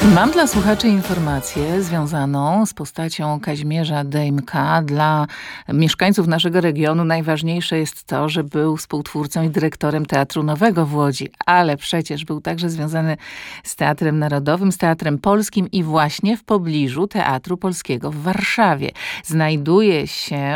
Mam dla słuchaczy informację związaną z postacią Kazimierza Dejmka. Dla mieszkańców naszego regionu najważniejsze jest to, że był współtwórcą i dyrektorem Teatru Nowego w Łodzi, ale przecież był także związany z Teatrem Narodowym, z Teatrem Polskim i właśnie w pobliżu Teatru Polskiego w Warszawie znajduje się